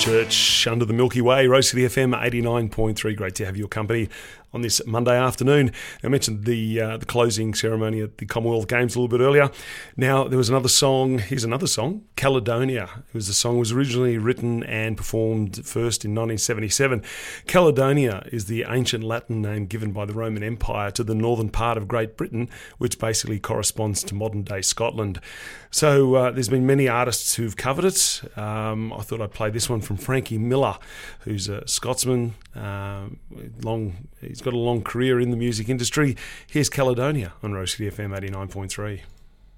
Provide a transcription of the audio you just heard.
Church under the Milky Way, Rose City FM 89.3. Great to have your company on this Monday afternoon. I mentioned the closing ceremony at the Commonwealth Games a little bit earlier. Now, there was another song. Here's another song, Caledonia. The song was originally written and performed first in 1977. Caledonia is the ancient Latin name given by the Roman Empire to the northern part of Great Britain, which basically corresponds to modern-day Scotland. So there's been many artists who've covered it. I thought I'd play this one from Frankie Miller, who's a Scotsman. He's got a long career in the music industry. Here's Caledonia on Rose City FM 89.3.